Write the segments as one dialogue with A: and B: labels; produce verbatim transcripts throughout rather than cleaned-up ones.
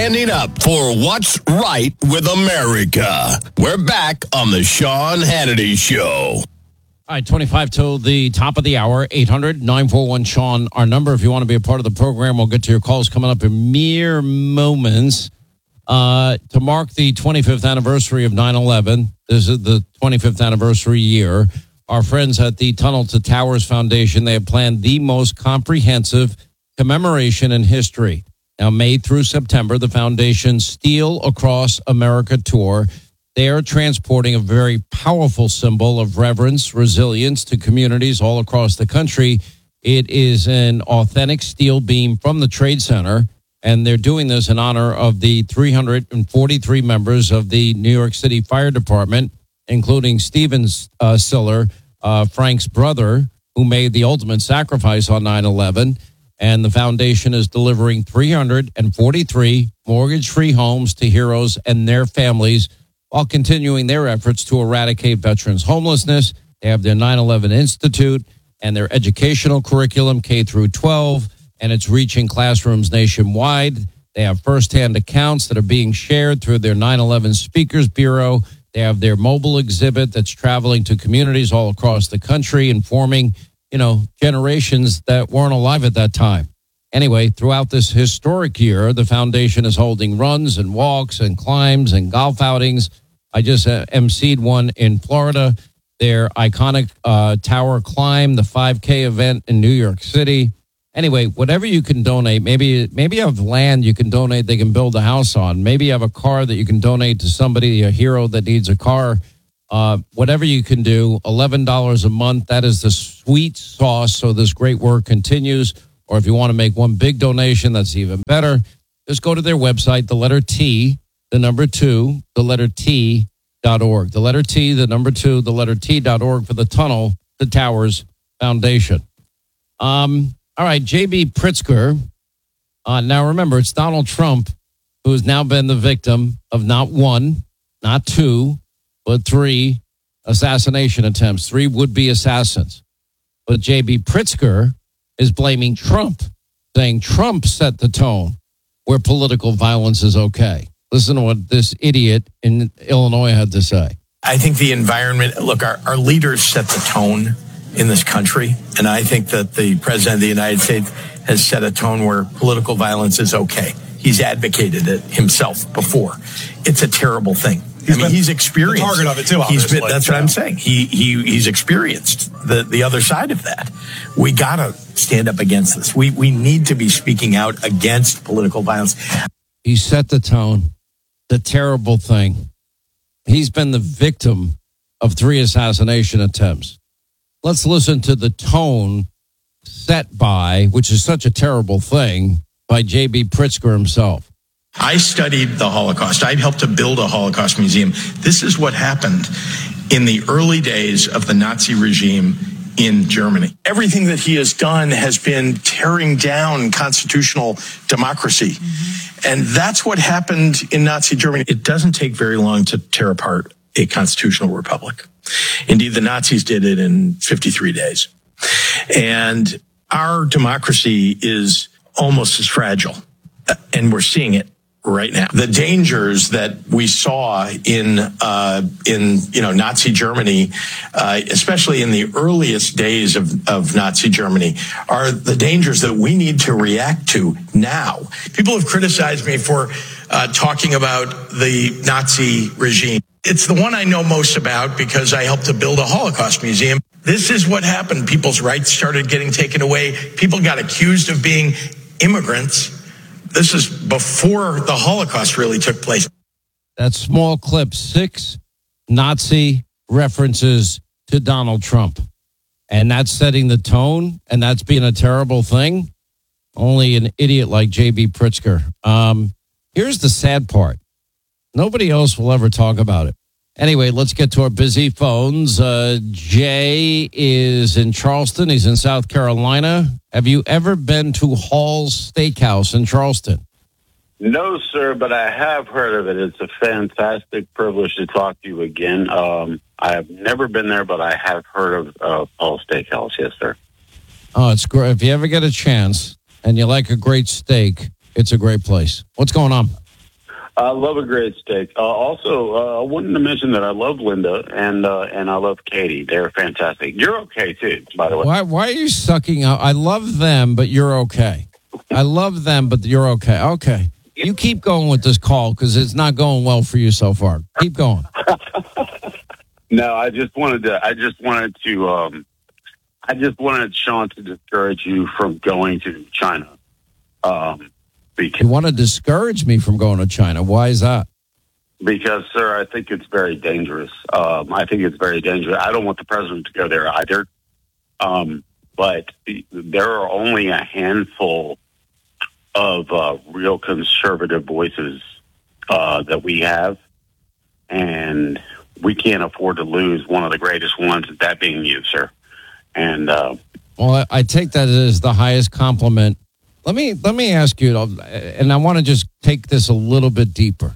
A: standing up for what's right with America. We're back on the Sean Hannity Show.
B: All right, twenty-five to the top of the hour, eight hundred nine four one Sean, our number. If you want to be a part of the program, we'll get to your calls coming up in mere moments. Uh, to mark the twenty-fifth anniversary of nine eleven, this is the twenty-fifth anniversary year, our friends at the Tunnel to Towers Foundation, they have planned the most comprehensive commemoration in history. Now, May through September, the foundation's Steel Across America tour, they are transporting a very powerful symbol of reverence, resilience to communities all across the country. It is an authentic steel beam from the Trade Center, and they're doing this in honor of the three hundred forty-three members of the New York City Fire Department, including Steven uh, Siller, uh, Frank's brother, who made the ultimate sacrifice on nine eleven. And the foundation is delivering three hundred forty-three mortgage-free homes to heroes and their families while continuing their efforts to eradicate veterans' homelessness. They have their nine eleven Institute and their educational curriculum, K through twelve, and it's reaching classrooms nationwide. They have firsthand accounts that are being shared through their nine eleven Speakers Bureau. They have their mobile exhibit that's traveling to communities all across the country, informing, you know, generations that weren't alive at that time. Anyway, throughout this historic year, the foundation is holding runs and walks and climbs and golf outings. I just uh, emceed one in Florida, their iconic uh, tower climb, the five K event in New York City. Anyway, whatever you can donate, maybe maybe you have land you can donate they can build a house on. Maybe you have a car that you can donate to somebody, a hero that needs a car. Uh, whatever you can do, eleven dollars a month, that is the sweet sauce so this great work continues. Or if you want to make one big donation, that's even better. Just go to their website, the letter T, the number two, the letter T dot org. The letter T, the number two, the letter T dot org for the Tunnel to Towers Foundation. Um, all right, J B. Pritzker. Uh, now remember, it's Donald Trump who has now been the victim of not one, not two, but three assassination attempts, three would-be assassins. But J B. Pritzker is blaming Trump, saying Trump set the tone where political violence is okay. Listen to what this idiot in Illinois had to say.
C: I think the environment, look, our, our leaders set the tone in this country, and I think that the President of the United States has set a tone where political violence is okay. He's advocated it himself before. It's a terrible thing. He's I mean, he's experienced.
D: The target of it too.
C: He's been, that's what I'm saying. He he he's experienced the the other side of that. We gotta stand up against this. We we need to be speaking out against political violence.
B: He set the tone. The terrible thing. He's been the victim of three assassination attempts. Let's listen to the tone set by, which is such a terrible thing, by J B. Pritzker himself.
C: I studied the Holocaust. I helped to build a Holocaust museum. This is what happened in the early days of the Nazi regime in Germany. Everything that he has done has been tearing down constitutional democracy. Mm-hmm. And that's what happened in Nazi Germany. It doesn't take very long to tear apart a constitutional republic. Indeed, the Nazis did it in fifty-three days. And our democracy is almost as fragile. And we're seeing it right now. The dangers that we saw in uh, in you know Nazi Germany, uh, especially in the earliest days of, of Nazi Germany, are the dangers that we need to react to now. People have criticized me for uh, talking about the Nazi regime. It's the one I know most about because I helped to build a Holocaust museum. This is what happened. People's rights started getting taken away. People got accused of being immigrants. This is before the Holocaust really took place.
B: That small clip, six Nazi references to Donald Trump. And that's setting the tone, and that's being a terrible thing. Only an idiot like J B. Pritzker. Um, here's the sad part. Nobody else will ever talk about it. Anyway, let's get to our busy phones. Uh, Jay is in Charleston. He's in South Carolina. Have you ever been to Hall's Steakhouse in Charleston?
E: No, sir, but I have heard of it. It's a fantastic privilege to talk to you again. Um, I have never been there, but I have heard of uh, Hall's Steakhouse. Yes, sir.
B: Oh, it's great. If you ever get a chance and you like a great steak, it's a great place. What's going on?
E: I love a great steak. Uh, also, uh, I wanted to mention that I love Linda and uh, and I love Katie. They're fantastic. You're okay too, by the way.
B: Why, why are you sucking out? I love them, but you're okay. I love them, but you're okay. Okay. You keep going with this call because it's not going well for you so far. Keep going.
E: No, I just wanted to. I just wanted to. Um, I just wanted Sean to discourage you from going to China. Um, because
B: you want to discourage me from going to China? Why is that?
E: Because, sir, I think it's very dangerous. Um, I think it's very dangerous. I don't want the president to go there either. Um, but there are only a handful of uh, real conservative voices uh, that we have, and we can't afford to lose one of the greatest ones, that being you, sir. And uh,
B: well, I, I take that as the highest compliment. Let me let me ask you, and I want to just take this a little bit deeper.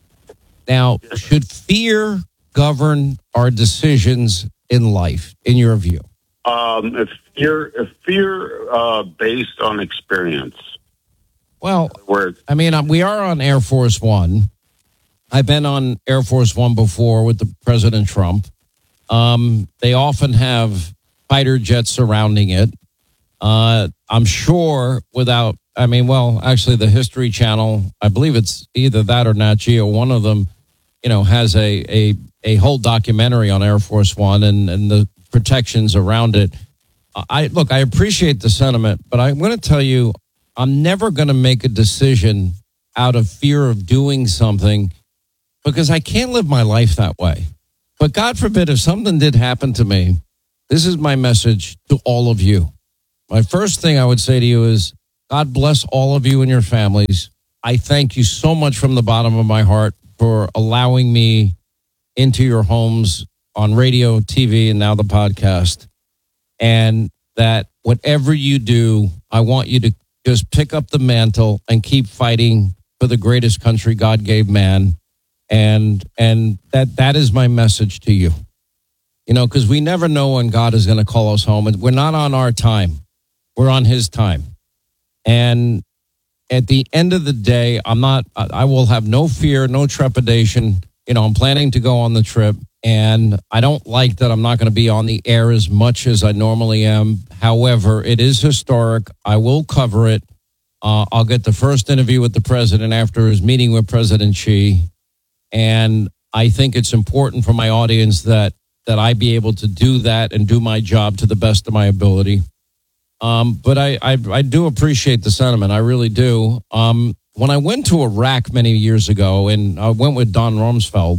B: Now, should fear govern our decisions in life, in your view?
E: Um, if fear, if fear uh, based on experience.
B: Well, I mean, we are on Air Force One. I've been on Air Force One before with the President Trump. Um, they often have fighter jets surrounding it. Uh, I'm sure without, I mean, well, actually the History Channel, I believe it's either that or Nat Geo, one of them, you know, has a, a, a whole documentary on Air Force One and, and the protections around it. I look, I appreciate the sentiment, but I'm going to tell you, I'm never going to make a decision out of fear of doing something because I can't live my life that way. But God forbid, if something did happen to me, this is my message to all of you. My first thing I would say to you is, God bless all of you and your families. I thank you so much from the bottom of my heart for allowing me into your homes on radio, T V, and now the podcast. And that whatever you do, I want you to just pick up the mantle and keep fighting for the greatest country God gave man. And and that that is my message to you. You know, because we never know when God is going to call us home. And we're not on our time. We're on his time. And at the end of the day, I'm not, I will have no fear, no trepidation. You know, I'm planning to go on the trip. And I don't like that I'm not going to be on the air as much as I normally am. However, it is historic. I will cover it. Uh, I'll get the first interview with the president after his meeting with President Xi. And I think it's important for my audience that that I be able to do that and do my job to the best of my ability. Um, but I, I I do appreciate the sentiment. I really do. Um, when I went to Iraq many years ago, and I went with Don Rumsfeld,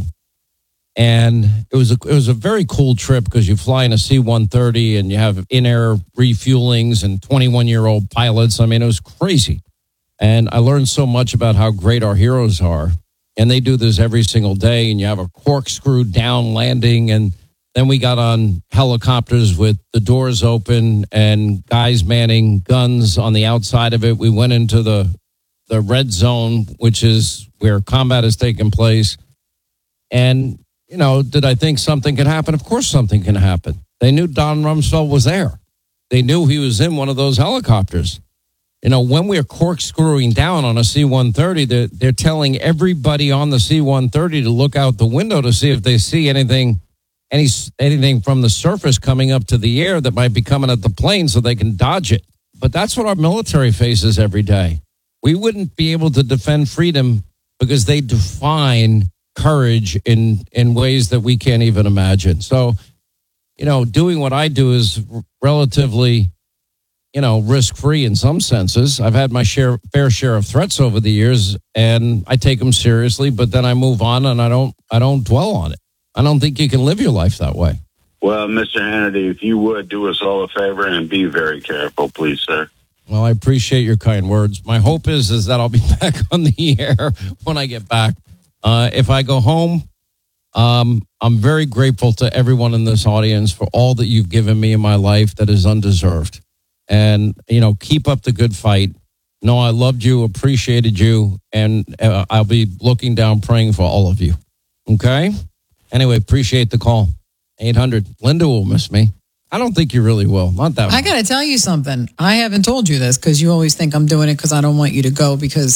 B: and it was a, it was a very cool trip because you fly in a C one thirty and you have in-air refuelings and twenty-one-year-old pilots. I mean, it was crazy. And I learned so much about how great our heroes are. And they do this every single day, and you have a corkscrew down landing, and then we got on helicopters with the doors open and guys manning guns on the outside of it. We went into the the red zone, which is where combat is taking place. And, you know, did I think something could happen? Of course something can happen. They knew Don Rumsfeld was there. They knew he was in one of those helicopters. You know, when we're corkscrewing down on a C one thirty, they're, they're telling everybody on the C one thirty to look out the window to see if they see anything any anything from the surface coming up to the air that might be coming at the plane so they can dodge it. But that's what our military faces every day. We wouldn't be able to defend freedom because they define courage in, in ways that we can't even imagine. So, you know, doing what I do is relatively, you know, risk-free in some senses. I've had my share, fair share of threats over the years, and I take them seriously, but then I move on and I don't I don't dwell on it. I don't think you can live your life that way.
E: Well, Mister Hannity, if you would do us all a favor and be very careful, please, sir.
B: Well, I appreciate your kind words. My hope is is that I'll be back on the air when I get back. Uh, if I go home, um, I'm very grateful to everyone in this audience for all that you've given me in my life that is undeserved. And, you know, keep up the good fight. No, I loved you, appreciated you, and uh, I'll be looking down praying for all of you. Okay? Anyway, appreciate the call. eight hundred. Linda will miss me. I don't think you really will. Not that much.
D: I got to tell you something. I haven't told you this because you always think I'm doing it because I don't want you to go because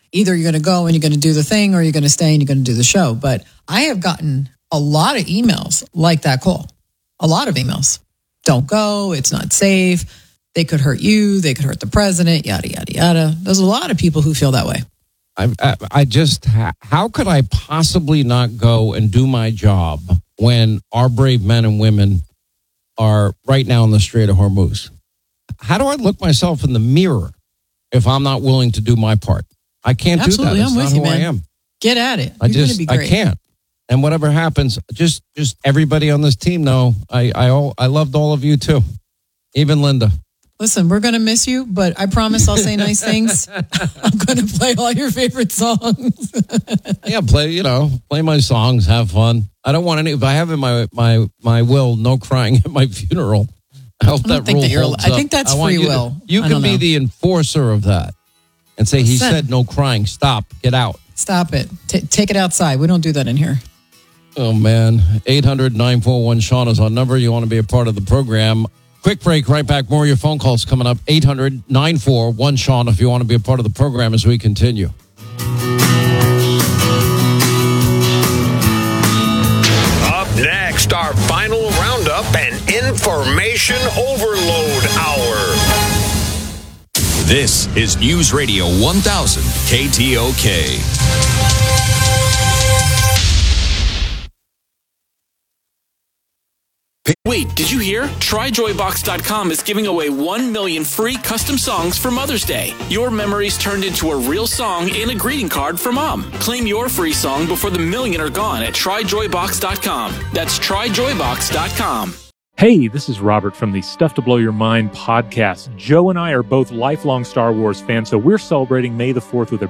D: either you're going to go and you're going to do the thing, or you're going to stay and you're going to do the show. But I have gotten a lot of emails like that call. A lot of emails. Don't go. It's not safe. They could hurt you. They could hurt the president, yada, yada, yada. There's a lot of people who feel that way.
B: I, I, I just, how could I possibly not go and do my job when our brave men and women are right now in the Strait of Hormuz? How do I look myself in the mirror if I'm not willing to do my part? I can't
D: Absolutely,
B: do that. It's
D: I'm
B: not
D: with you,
B: who
D: man.
B: I am.
D: Get at it.
B: I
D: You're
B: just,
D: gonna be great.
B: I can't. And whatever happens, just, just everybody on this team know I, I, all, I loved all of you too, even Linda.
D: Listen, we're going to miss you, but I promise I'll say nice things. I'm going to play all your favorite songs.
B: Yeah, play, you know, play my songs, have fun. I don't want any, if I have in my, my, my will, no crying at my funeral. I hope
D: I don't
B: that
D: think
B: rule
D: that you're,
B: holds
D: I
B: up.
D: think that's
B: I want
D: free
B: you to-
D: will.
B: you
D: I
B: can
D: don't
B: be
D: know.
B: the enforcer of that and say, he
D: Listen.
B: said no crying, stop, get out.
D: Stop it. T- take it outside. We don't do that in here.
B: Oh, man. eight hundred nine four one Sean is our number. You want to be a part of the program. Quick break, right back. More of your phone calls coming up. eight hundred nine four one Sean if you want to be a part of the program as we continue.
A: Up next, our final roundup and information overload hour. This is News Radio one thousand K T O K.
F: Wait, did you hear? Try Joy Box dot com is giving away one million free custom songs for Mother's Day. Your memories turned into a real song and a greeting card for Mom. Claim your free song before the million are gone at Try Joy Box dot com. That's Try Joy Box dot com.
G: Hey, this is Robert from the Stuff to Blow Your Mind podcast. Joe and I are both lifelong Star Wars fans, so we're celebrating May the fourth with a